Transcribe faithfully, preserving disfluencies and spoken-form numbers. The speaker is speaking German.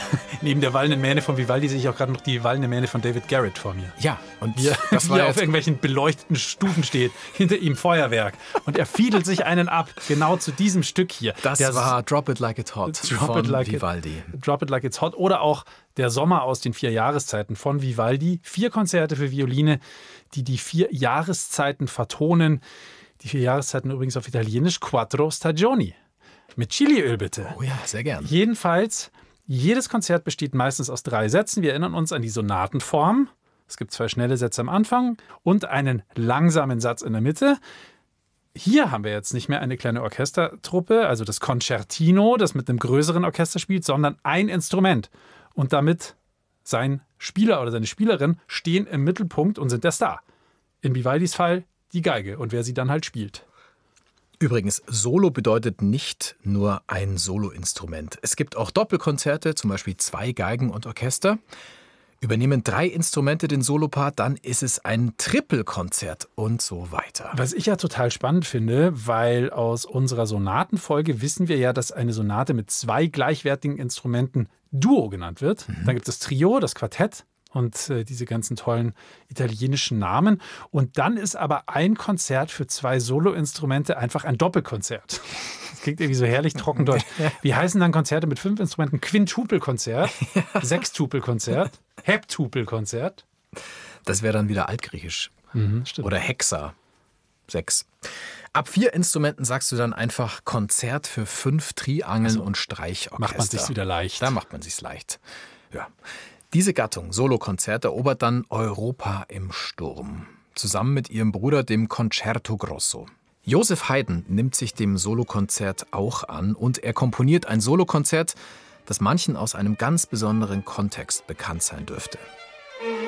Neben der wallenden Mähne von Vivaldi sehe ich auch gerade noch die wallende Mähne von David Garrett vor mir. Ja, und wie er, das wie war er jetzt auf irgendwelchen beleuchteten Stufen steht, hinter ihm Feuerwerk. Und er fiedelt sich einen ab, genau zu diesem Stück hier. Das der war Drop It Like It's Hot Drop von It Like Vivaldi. It, Drop It Like It's Hot oder auch Der Sommer aus den vier Jahreszeiten von Vivaldi. Vier Konzerte für Violine, die die vier Jahreszeiten vertonen. Die vier Jahreszeiten übrigens auf Italienisch Quattro Stagioni. Mit Chiliöl bitte. Oh ja, sehr gern. Jedenfalls, jedes Konzert besteht meistens aus drei Sätzen. Wir erinnern uns an die Sonatenform. Es gibt zwei schnelle Sätze am Anfang und einen langsamen Satz in der Mitte. Hier haben wir jetzt nicht mehr eine kleine Orchestertruppe, also das Concertino, das mit einem größeren Orchester spielt, sondern ein Instrument. Und damit sein Spieler oder seine Spielerin stehen im Mittelpunkt und sind der Star. In Vivaldis Fall die Geige und wer sie dann halt spielt. Übrigens, Solo bedeutet nicht nur ein Soloinstrument. Es gibt auch Doppelkonzerte, zum Beispiel zwei Geigen und Orchester. Übernehmen drei Instrumente den Solopart, dann ist es ein Trippelkonzert und so weiter. Was ich ja total spannend finde, weil aus unserer Sonatenfolge wissen wir ja, dass eine Sonate mit zwei gleichwertigen Instrumenten Duo genannt wird. Mhm. Dann gibt es das Trio, das Quartett und äh, diese ganzen tollen italienischen Namen. Und dann ist aber ein Konzert für zwei Soloinstrumente einfach ein Doppelkonzert. Das klingt irgendwie so herrlich trockendeutsch. Wie heißen dann Konzerte mit fünf Instrumenten? Quintupelkonzert, Sextupelkonzert, Heptupelkonzert. Das wäre dann wieder altgriechisch. Mhm, stimmt. Oder Hexa. Sechs. Ab vier Instrumenten sagst du dann einfach Konzert für fünf Triangeln also, und Streichorchester. Macht man sich's wieder leicht. Da macht man sich's leicht. Ja. Diese Gattung, Solokonzert, erobert dann Europa im Sturm. Zusammen mit ihrem Bruder, dem Concerto Grosso. Joseph Haydn nimmt sich dem Solokonzert auch an und er komponiert ein Solokonzert, das manchen aus einem ganz besonderen Kontext bekannt sein dürfte.